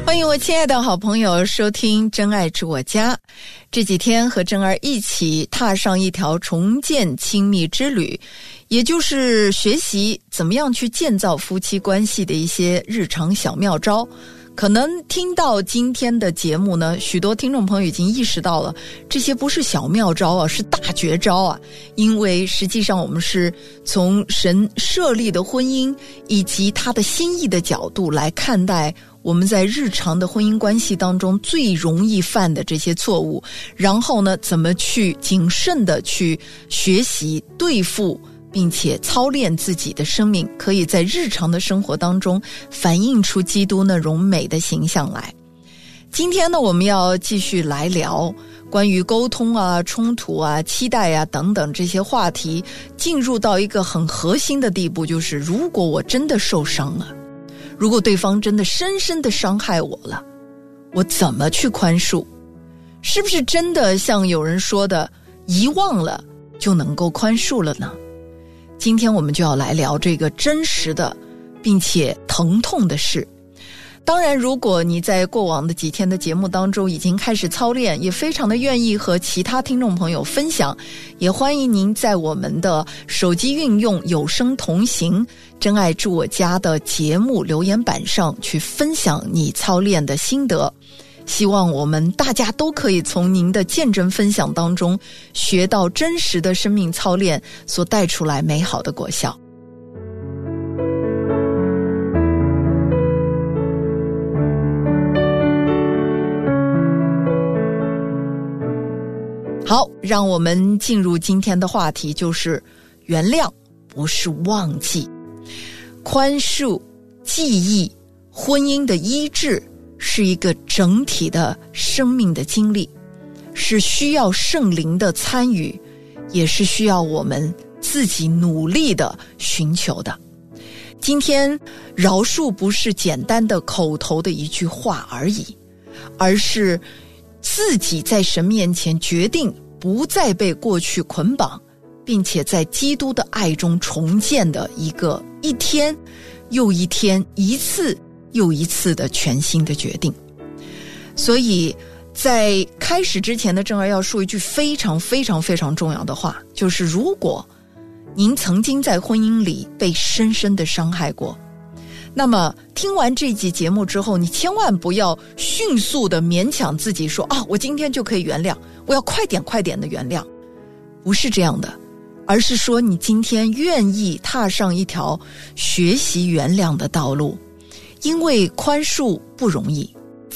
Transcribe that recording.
欢迎我亲爱的好朋友收听真爱住我家。这几天和真儿一起踏上一条重建亲密之旅，也就是学习怎么样去建造夫妻关系的一些日常小妙招。可能听到今天的节目呢，许多听众朋友已经意识到了，这些不是小妙招啊，是大绝招啊。因为实际上我们是从神设立的婚姻以及他的心意的角度来看待我们在日常的婚姻关系当中最容易犯的这些错误，然后呢，怎么去谨慎的去学习对付并且操练自己的生命，可以在日常的生活当中反映出基督那荣美的形象来。今天呢，我们要继续来聊关于沟通啊、冲突啊、期待啊等等这些话题，进入到一个很核心的地步，就是如果我真的受伤了，如果对方真的深深的伤害我了，我怎么去宽恕？是不是真的像有人说的，遗忘了就能够宽恕了呢？今天我们就要来聊这个真实的并且疼痛的事。当然，如果你在过往的几天的节目当中已经开始操练，也非常的愿意和其他听众朋友分享，也欢迎您在我们的手机运用有声同行真爱住我家的节目留言板上去分享你操练的心得。希望我们大家都可以从您的见证分享当中学到真实的生命操练所带出来美好的果效。好，让我们进入今天的话题，就是原谅不是忘记。宽恕、记忆、婚姻的医治是一个整体的生命的经历，是需要圣灵的参与，也是需要我们自己努力的寻求的。今天饶恕不是简单的口头的一句话而已，而是自己在神面前决定不再被过去捆绑，并且在基督的爱中重建的一个一天又一天、一次又一次的全新的决定。所以在开始之前的真儿要说一句非常非常非常重要的话，就是如果您曾经在婚姻里被深深的伤害过，那么听完这集节目之后，你千万不要迅速的勉强自己说我今天就可以原谅，我要快点的原谅。不是这样的，而是说你今天愿意踏上一条学习原谅的道路。因为宽恕不容易，